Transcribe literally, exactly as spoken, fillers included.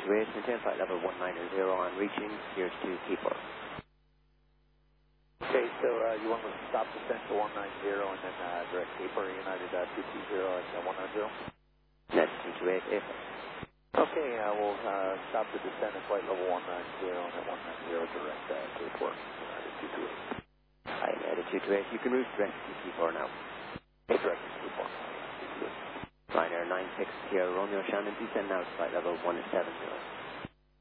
two eight, maintain flight level one nine zero on reaching, gears to T four. Okay, so uh, you want to stop descent to one nine zero and then uh, direct taper United uh, two two zero at uh, one nine zero? Net two two eight, if. Okay, uh, we'll uh, stop the descent at flight level one nine zero and at one nine zero direct uh, taper United two two eight. Hi, United two two eight, you can route direct to T four now. Okay, direct to T four. two two eight. Ryanair nine six Sierra Romeo Shannon, descend now to flight level one seven zero.